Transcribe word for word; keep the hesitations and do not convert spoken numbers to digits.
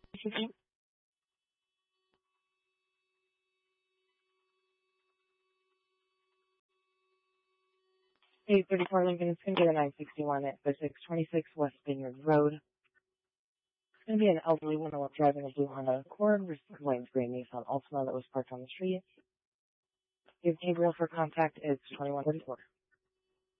Speaking. eight thirty-four Lincoln, it's going to be the nine sixty-one at six twenty-six West Vineyard Road. It's going to be an elderly woman driving a blue Honda Accord versus a Lane's gray Nissan Altima that was parked on the street. Give Gabriel for contact is twenty-one thirty-four.